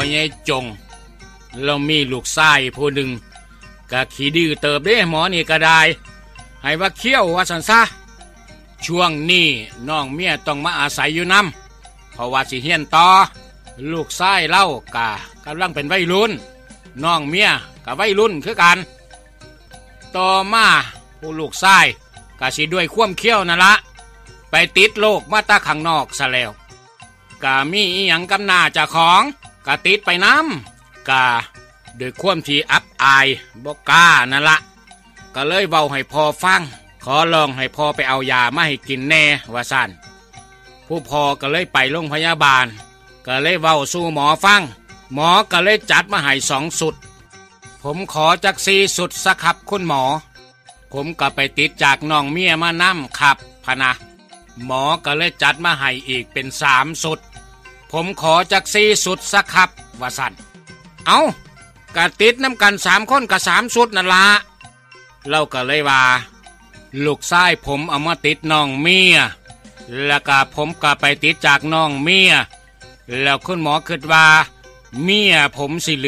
ใหญ่จงเรามีลูกชายผู้หนึ่งก็ขี้ดื้อเติบเด้หมอนี่ก็ได้ให้ว่าเขี้ยวว่าซั่นซะช่วงนี้น้องเมียต้องมาอาศัยอยู่นำเพราะว่าสิเฮียนต่อลูกชายเล่ากำลังเป็นวัยรุ่นน้องเมียก็วัยรุ่นคือกันต่อมาผู้ลูกชายก็สิด้วยความเขี้ยวนั่นละไปติดโรคมาตาข้างนอกซะแล้วก็มีอีหยังกำหน้าเจ้าของก็ติดไปนำก็ด้วยความที่อับอายบ่กล้านั่นละก็เลยเว้าให้พ่อฟังขอลองให้พ่อไปเอายามาให้กินแน่ว่าซั่นผู้พ่อก็เลยไปโรงพยาบาลก็เลยเว้าสู่หมอฟังหมอก็เลยจัดมาให้2 สุดผมขอจัก4 สุดสักครับคุณหมอผมก็ไปติดจากน้องเมียมานำครับพะนะหมอก็เลยจัดมาให้อีกเป็น3 สุดผมขอจัก4 สุดสักครับว่าซั่นเอาก็ติดน้ำกัน3 คนก็3 สุดนั่นละเราก็เลยว่าลูกชายผมเอามาติดน้องเมียแล้วก็ผมก็ไปติดจากน้องเมียแล้วคุณหมอคิดว่าเมียผมสิเหลือ